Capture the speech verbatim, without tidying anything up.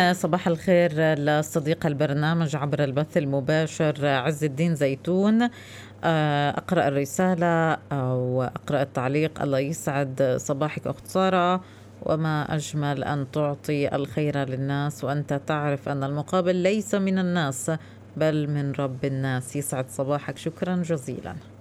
صباح الخير لصديق البرنامج عبر البث المباشر عز الدين زيتون. أقرأ الرسالة أو أقرأ التعليق. الله يسعد صباحك أخت سارة، وما أجمل أن تعطي الخير للناس وأنت تعرف أن المقابل ليس من الناس بل من رب الناس. يسعد صباحك، شكرا جزيلا.